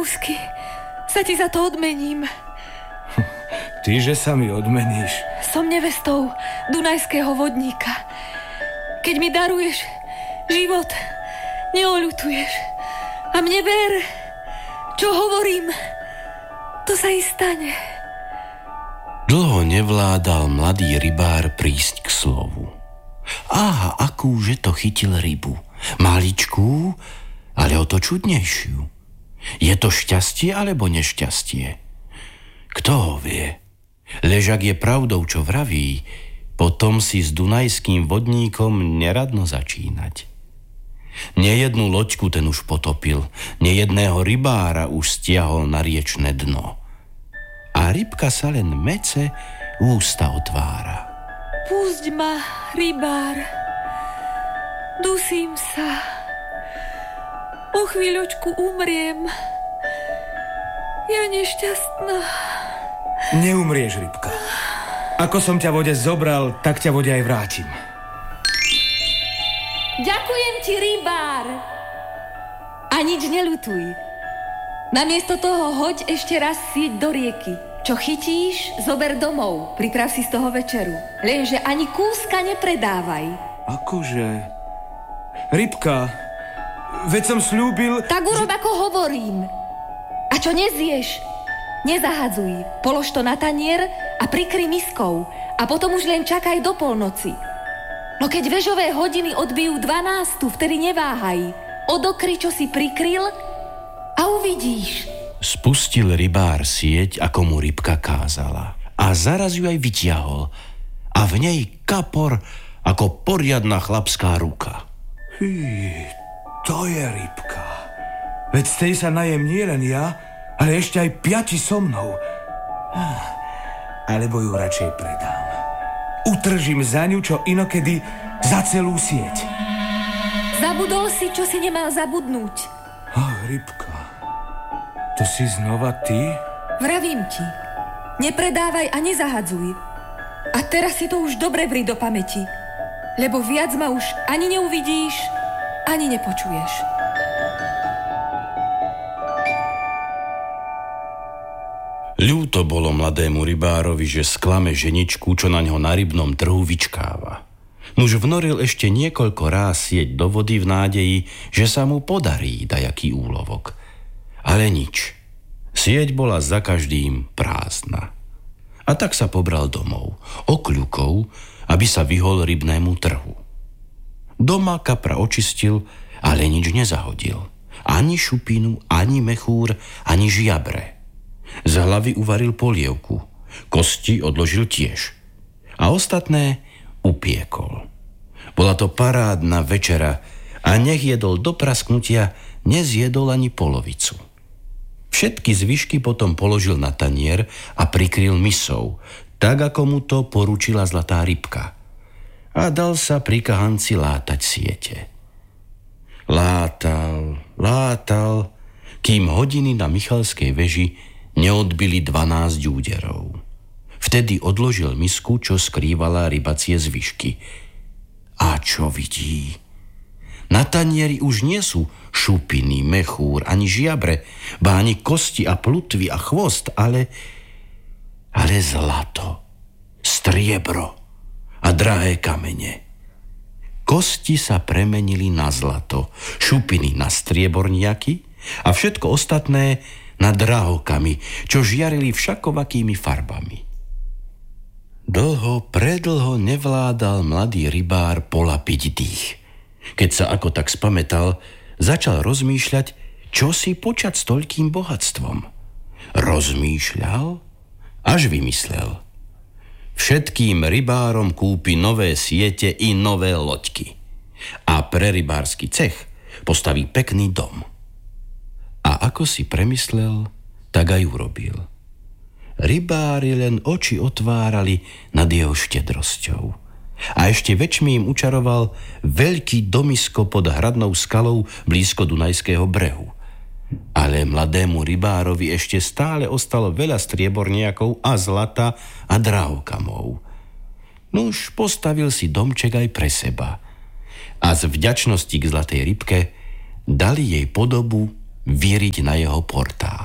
obrovsky sa ti za to odmením. Tyže sa mi odmeníš. Som nevestou Dunajského vodníka. Keď mi daruješ život, neoľutuješ. A mne ver, čo hovorím, to sa i stane. Dlho nevládal mladý rybár prísť k slovu. Aha, akúže to chytil rybu. Maličkú, ale o to čudnejšiu. Je to šťastie alebo nešťastie? Kto ho vie? Lež ak je pravdou, čo vraví, potom si s dunajským vodníkom neradno začínať. Nejednú loďku ten už potopil, nejedného rybára už stiahol na riečne dno. A rybka sa len mece ústa otvára. Pusť ma, rybár. Dusím sa. O chvíľočku umriem. Ja nešťastná. Neumrieš, rybka. Ako som ťa vode zobral, tak ťa vode aj vrátim. Ďakujem ti, rybár. A nič neľutuj. Namiesto toho hoď ešte raz sieť do rieky. Čo chytíš, zober domov. Priprav si z toho večeru. Lenže ani kúska nepredávaj. Akože? Rybka, veď som sľúbil... Tak urob, ako hovorím. A čo nezješ, nezahadzuj. Polož to na tanier a prikry miskou. A potom už len čakaj do polnoci. No keď vežové hodiny odbijú 12, vtedy neváhaj. Odokry, čo si prikryl a uvidíš. Spustil rybár sieť, ako mu rybka kázala. A zaraz ju aj vytiahol. A v nej kapor, ako poriadna chlapská ruka. To je rybka. Veď z tej sa najem nie len ja, ale ešte aj 5 so mnou. Alebo ju radšej predám. Utržím za ňu, čo inokedy za celú sieť. Zabudol si, čo si nemal zabudnúť. Rybka, to si znova ty? Vravím ti, nepredávaj a nezahadzuj. A teraz si to už dobre vri do pamäti, lebo viac ma už ani neuvidíš, ani nepočuješ. Ľúto bolo mladému rybárovi, že sklame ženičku, čo na ňo na rybnom trhu vyčkáva. Nuž vnoril ešte niekoľko ráz sieť do vody v nádeji, že sa mu podarí dajaký úlovok. Ale nič. Sieť bola za každým prázdna. A tak sa pobral domov, okľukov, aby sa vyhol rybnému trhu. Doma kapra očistil, ale nič nezahodil. Ani šupinu, ani mechúr, ani žiabre. Z hlavy uvaril polievku, kosti odložil tiež. A ostatné upiekol. Bola to parádna večera a nech jedol do prasknutia, nezjedol ani polovicu. Všetky zvyšky potom položil na tanier a prikryl misou, tak ako mu to poručila zlatá rybka. A dal sa pri kahanci látať siete. Látal, kým hodiny na Michalskej veži neodbili 12 úderov. Vtedy odložil misku, čo skrývala rybacie zvyšky. A čo vidí? Na tanieri už nie sú šupiny, mechúr, ani žiabre, ba ani kosti a plutvy a chvost, ale zlato, striebro a drahé kamene. Kosti sa premenili na zlato, šupiny na strieborniaky a všetko ostatné na drahokamy, čo žiarili všakovakými farbami. Predlho nevládal mladý rybár polapiť dých. Keď sa ako tak spamätal, začal rozmýšľať, čo si počať s toľkým bohatstvom. Rozmýšľal, až vymyslel. Všetkým rybárom kúpi nové siete i nové loďky. A pre rybársky cech postaví pekný dom. A ako si premyslel, tak aj urobil. Rybári len oči otvárali nad jeho štedrosťou. A ešte väčšmi im učaroval veľký domisko pod hradnou skalou blízko Dunajského brehu. Ale mladému rybárovi ešte stále ostalo veľa strieborniakov a zlata a drahokamov. Nuž postavil si domček aj pre seba. A z vďačnosti k zlatej rybke dali jej podobu vyriť na jeho portál.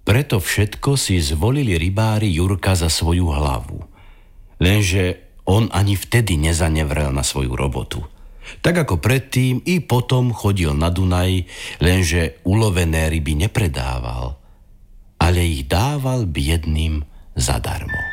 Preto všetko si zvolili rybári Jurka za svoju hlavu. Lenže on ani vtedy nezanevrel na svoju robotu. Tak ako predtým i potom chodil na Dunaj, lenže ulovené ryby nepredával, ale ich dával biedným zadarmo.